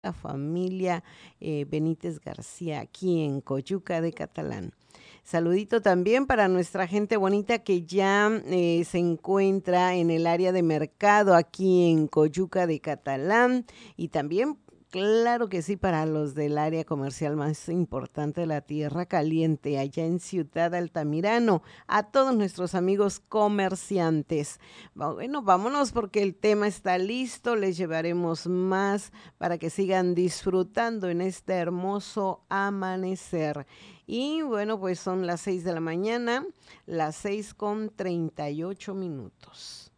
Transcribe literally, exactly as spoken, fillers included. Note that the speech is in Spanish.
la familia eh, Benítez García aquí en Coyuca de Catalán. Saludito también para nuestra gente bonita que ya eh, se encuentra en el área de mercado aquí en Coyuca de Catalán y también, claro que sí, para los del área comercial más importante de la Tierra Caliente, allá en Ciudad Altamirano, a todos nuestros amigos comerciantes. Va- Bueno, vámonos porque el tema está listo, les llevaremos más para que sigan disfrutando en este hermoso amanecer. Y bueno, pues son las seis de la mañana, las seis con treinta y ocho minutos.